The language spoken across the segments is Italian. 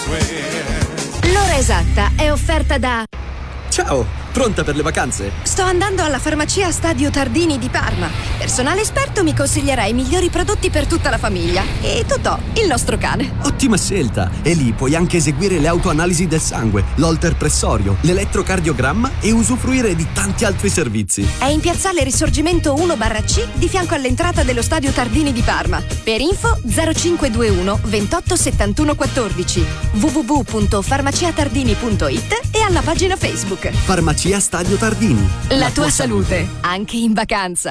L'ora esatta è offerta da... Ciao, pronta per le vacanze? Sto andando alla farmacia Stadio Tardini di Parma. Personale esperto mi consiglierà i migliori prodotti per tutta la famiglia. E Totò, il nostro cane. Ottima scelta! E lì puoi anche eseguire le autoanalisi del sangue, l'holter pressorio, l'elettrocardiogramma e usufruire di tanti altri servizi. È in piazzale Risorgimento 1/C di fianco all'entrata dello Stadio Tardini di Parma. Per info 0521 28 71 14 www.farmaciatardini.it e alla pagina Facebook. Farmacia Stadio Tardini. La tua salute, anche in vacanza.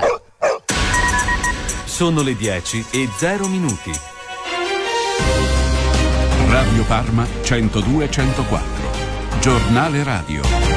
Sono le 10:00. Radio Parma 102-104. Giornale radio.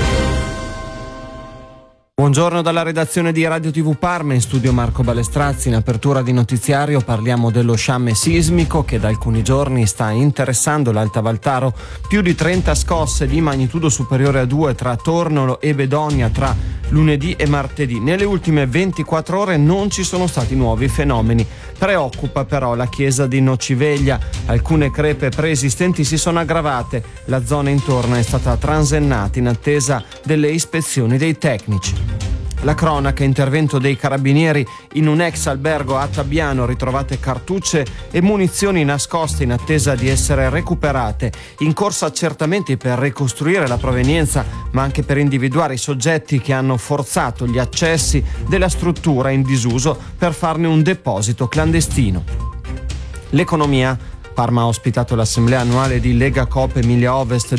Buongiorno dalla redazione di Radio TV Parma, in studio Marco Balestrazzi. In apertura di notiziario parliamo dello sciame sismico che da alcuni giorni sta interessando l'Alta Valtaro. Più di 30 scosse di magnitudo superiore a 2 tra Tornolo e Bedonia tra lunedì e martedì. Nelle ultime 24 ore non ci sono stati nuovi fenomeni. Preoccupa però la chiesa di Nociveglia. Alcune crepe preesistenti si sono aggravate. La zona intorno è stata transennata in attesa delle ispezioni dei tecnici. La cronaca, intervento dei carabinieri in un ex albergo a Tabiano, ritrovate cartucce e munizioni nascoste in attesa di essere recuperate. In corso accertamenti per ricostruire la provenienza, ma anche per individuare i soggetti che hanno forzato gli accessi della struttura in disuso per farne un deposito clandestino. L'economia. Parma ha ospitato l'assemblea annuale di Lega Coop Emilia Ovest,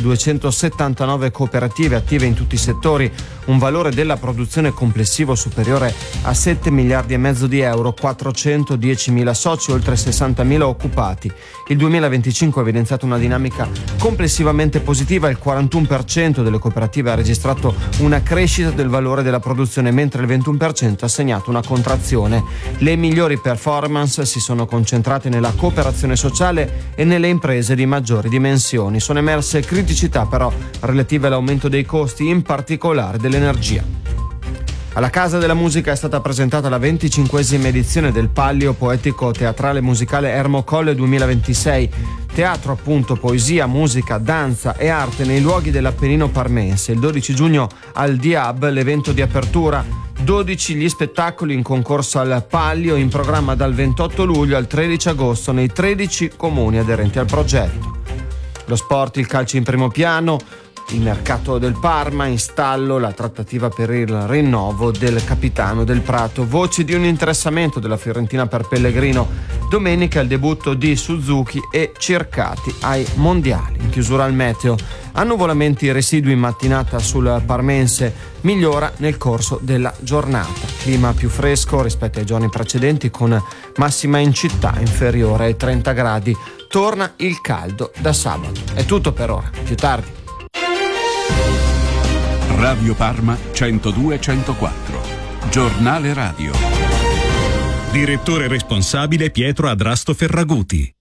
279 cooperative attive in tutti i settori, un valore della produzione complessivo superiore a 7 miliardi e mezzo di euro, 410.000 soci, oltre 60.000 occupati. Il 2025 ha evidenziato una dinamica complessivamente positiva, il 41% delle cooperative ha registrato una crescita del valore della produzione, mentre il 21% ha segnato una contrazione. Le migliori performance si sono concentrate nella cooperazione sociale e nelle imprese di maggiori dimensioni. Sono emerse criticità però relative all'aumento dei costi, in particolare dell'energia. Alla Casa della Musica è stata presentata la 25esima edizione del Pallio Poetico Teatrale Musicale Ermocolle 2026. Teatro appunto, poesia, musica, danza e arte nei luoghi dell'Appennino parmense. Il 12 giugno al Diab, l'evento di apertura. 12 gli spettacoli in concorso al Pallio, in programma dal 28 luglio al 13 agosto nei 13 comuni aderenti al progetto. Lo sport, il calcio in primo piano. Il mercato del Parma, in stallo la trattativa per il rinnovo del capitano del Prato. Voci di un interessamento della Fiorentina per Pellegrino. Domenica il debutto di Suzuki e Circati ai mondiali. In chiusura al meteo. Annuvolamenti residui in mattinata sul parmense, migliora nel corso della giornata. Clima più fresco rispetto ai giorni precedenti, con massima in città inferiore ai 30 gradi. Torna il caldo da sabato. È tutto per ora, più tardi. Radio Parma 102-104. Giornale radio. Direttore responsabile Pietro Adrasto Ferraguti.